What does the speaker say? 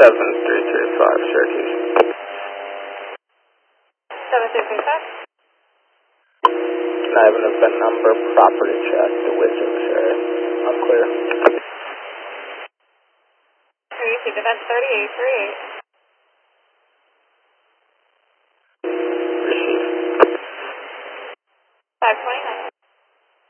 7335, Syracuse. 7335. Can I have an event number, property check, the Wisdom area? Unclear. Syracuse, event 3838.